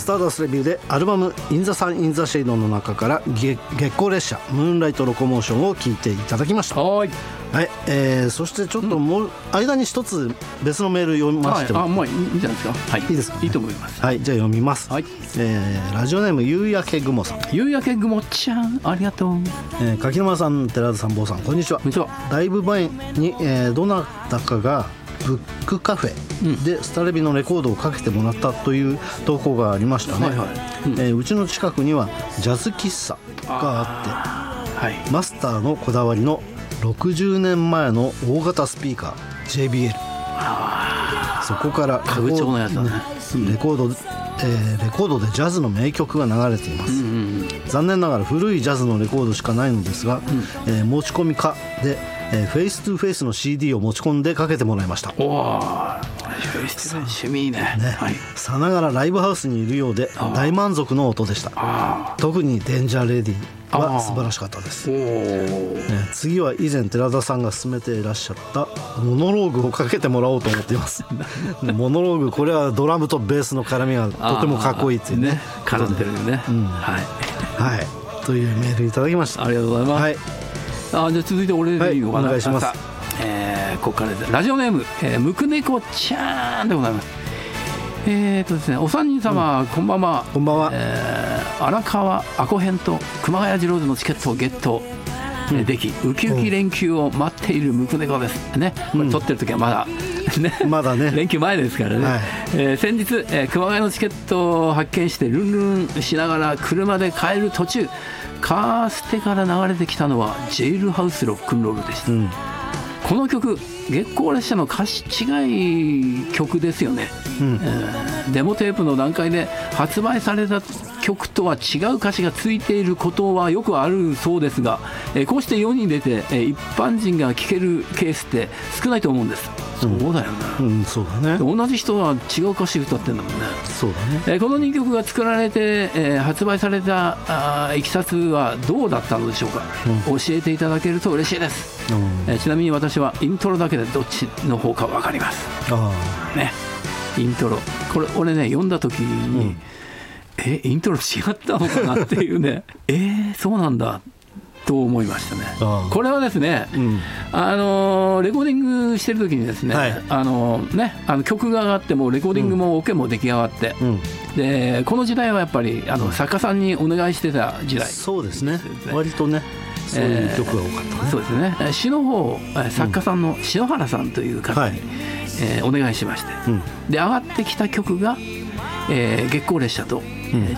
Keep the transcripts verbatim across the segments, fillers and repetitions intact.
ターダストレビューでアルバムインザサンインザシェイドの中から月光列車ムーンライトロコモーションを聴いていただきました。 はい、 はいえー、そしてちょっともう、うん、間に一つ別のメール読みましても、 はい、あもういいんじゃないですか。はい、 いいですか、ね、 いいと思います。 はい、じゃあ読みます、はいえー、ラジオネーム夕焼け雲さん。 夕焼け雲ちゃんありがとう。 えー、柿沼さん、寺田さん、坊さん、こんにちは。 こんにちは。 だいぶ前に、えー、どなたかがブックカフェでスタレビのレコードをかけてもらったという投稿がありましたね。はいはいうんえー、うちの近くにはジャズ喫茶があって、はい、マスターのこだわりのろくじゅうねんまえの大型スピーカー ジェイビーエル、 そこからレコード、 やつだね、 レコードえー、レコードでジャズの名曲が流れています、うんうんうん、残念ながら古いジャズのレコードしかないのですが、うんえー、持ち込みかで、えー、フェイストゥフェイスの シーディー を持ち込んでかけてもらいました。 おーフェイストゥフェイス趣味いい ね, ね、はい、 さながらライブハウスにいるようで大満足の音でした。特にデンジャーレディは素晴らしかったです、ね、次は以前寺田さんが勧めていらっしゃったモノローグをかけてもらおうと思っていますモノローグ、これはドラムとベースの絡みがとてもかっこいいっていう ね, ね絡んでるよね、うんはいはい、というメールいただきました。 ありがとうございます、はい、あじゃあ続いて俺でいいのかな、 はい、お願いします。 えー、ここからです。ラジオネーム、えー、むくねこちゃんでございます。えーとですね、お三人様、うん、こんばんは。 こんばんは。 えー、荒川アコ編と熊谷次郎のチケットをゲット、うん、できウキウキ連休を待っているむくねこですね。これ撮ってる時はまだ、うん、ね、まだね連休前ですからね、はいえー、先日、えー、熊谷のチケットを発見してルンルンしながら車で帰る途中、カーステから流れてきたのはジェイルハウスロックンロールでした、うん、この曲月光列車の歌詞違い曲ですよね、うんえー、デモテープの段階で発売された曲とは違う歌詞がついていることはよくあるそうですが、えー、こうして世に出て、えー、一般人が聴けるケースって少ないと思うんです。そうだよね、うんうん、そうだね。同じ人は違う歌詞歌ってんだもんね。そうだね、えー、このにきょくが作られて、えー、発売されたあいきさつはどうだったのでしょうか、うん、教えていただけると嬉しいです、うんえー、ちなみに私はイントロだけでどっちの方か分かります。あ、ね、イントロこれ俺ね読んだ時に、うん、えイントロ違ったのかなっていうねえー、そうなんだと思いましたね。これはですね、うん、あのレコーディングしてる時にですね、はい、あのねあの曲が上がってもレコーディングもオケも出来上がって、うん、でこの時代はやっぱりあの作家さんにお願いしてた時代。そうですね、割とねそういう曲が多かったね、えー、そうですね。詩の方作家さんの篠原さんという方に、はいえー、お願いしまして、うん、で上がってきた曲が、えー、月光列車と、うん、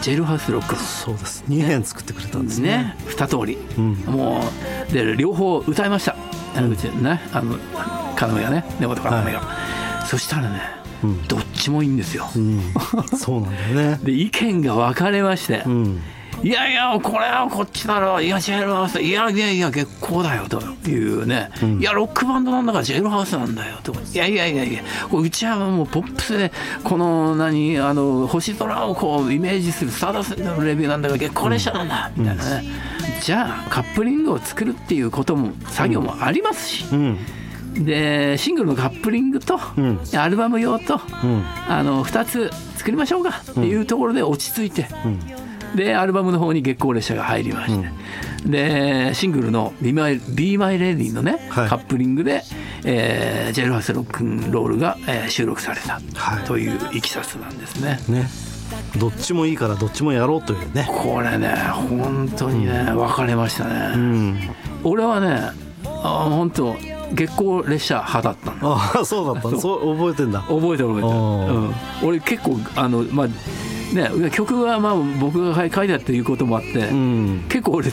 ジェイルハウスロック。そうです、にへん作ってくれたんですね。ねに通り、うん、もうで両方歌いました、うん、うちねあの要やね根本要が、はい、そしたらね、うん、どっちもいいんですよ、うん、そうなんだよねで意見が分かれまして、うんいやいやこれはこっちだろ、いやジェイルハウス、いやいやいや月光だよというね、うん、いやロックバンドなんだからジェイルハウスなんだよと、いやいやいやいやこれうちはもうポップスでこの何あの星空をこうイメージするスターダストのレビューなんだから月光列車なんだ、うん、みたいなね、うん、じゃあカップリングを作るっていうことも作業もありますし、うんうんでシングルのカップリングと、うん、アルバム用と、うん、あのふたつ作りましょうかっていうところで落ち着いて、うんでアルバムの方に月光列車が入りまして、うん、でシングルの Be My, Be My Lady のね、はい、カップリングで、えー、ジェイルハウスロックンロールが、えー、収録されたといういきさつなんですね、ねどっちもいいからどっちもやろうというね。これね本当にね、うん、分かれましたね、うん、俺はねあ本当月光列車派だったの。あそうだったのそう覚えてんだ。覚えてる覚えてる、うん、俺結構あのまあね、曲はまあ僕が書いたっていうこともあって、うん、結構俺